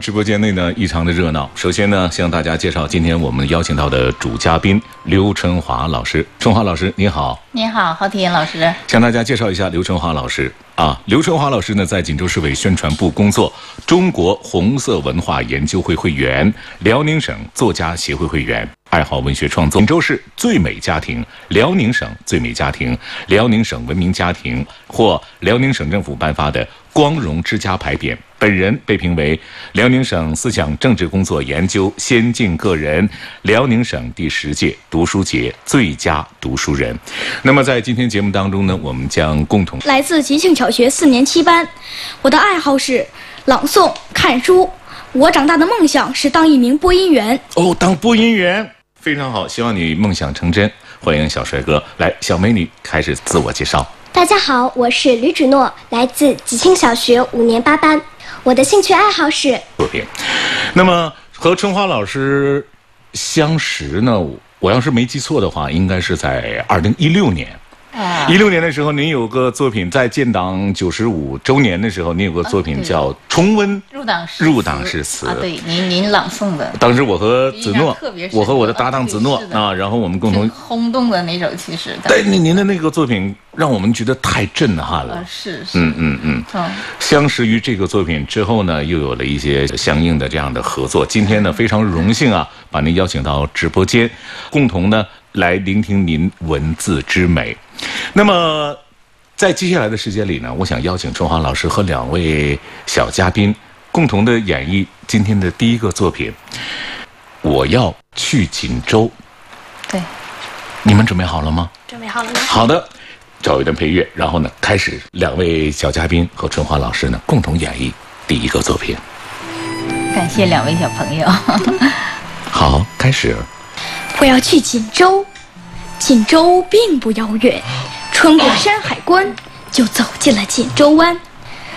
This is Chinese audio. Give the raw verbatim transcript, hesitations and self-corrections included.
直播间内呢异常的热闹。首先呢，向大家介绍今天我们邀请到的主嘉宾刘春华老师。春华老师，你好。 你好，郝铁老师。 向大家介绍一下刘春华老师啊。刘春华老师呢，在锦州市委宣传部工作，中国红色文化研究会会员，辽宁省作家协会会员。爱好文学创作，锦州市最美家庭、辽宁省最美家庭、辽宁省文明家庭或辽宁省政府颁发的光荣之家牌匾。本人被评为辽宁省思想政治工作研究先进个人、辽宁省第十届读书节最佳读书人。那么在今天节目当中呢，我们将共同来自吉庆小学四年七班，我的爱好是朗诵、看书。我长大的梦想是当一名播音员。 哦，当播音员。非常好，希望你梦想成真。欢迎小帅哥，来，小美女开始自我介绍。 大家好，我是吕芷诺，来自吉庆小学五年八班。我的兴趣爱好是作品。那么和春华老师相识呢，我要是没记错的话，应该是在二零一六年。一六年的时候，您有个作品，在建党九十五周年的时候，您有个作品叫《重温入党诗入党诗词》 啊，对，您您朗诵的。 当时我和子诺，我和我的搭档子诺啊，然后我们共同轰动的那首，其实。 但您的那个作品让我们觉得太震撼了。 是是。 嗯嗯嗯。嗯。相识于这个作品之后呢，又有了一些相应的这样的合作。今天呢，非常荣幸啊，把您邀请到直播间，共同呢来聆听您文字之美。那么在接下来的时间里呢，我想邀请春华老师和两位小嘉宾共同的演绎今天的第一个作品，我要去锦州。 对， 你们准备好了吗？ 准备好了吗？ 好的，找一段配乐，然后呢开始两位小嘉宾和春华老师呢共同演绎第一个作品。 感谢两位小朋友。 好，开始。 我要去锦州，锦州并不遥远，穿过山海关就走进了锦州湾。